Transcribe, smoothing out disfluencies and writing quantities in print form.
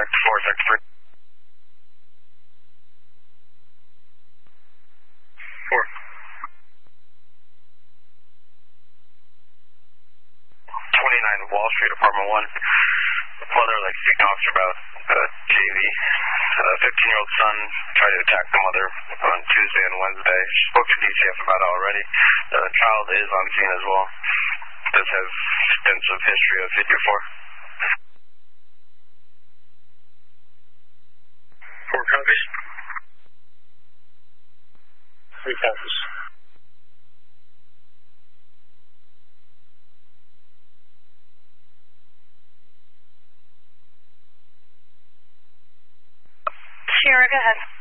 sector 4, sector 3. 4. 29 Wall Street, apartment 1. Mother like speaking officer about JV. 15-year-old son tried to attack the mother on Tuesday and Wednesday. Spoke to DCF about it already. The child is on scene as well. This has extensive history of figure 4. 4 copies. 3 copies. Sierra, go ahead.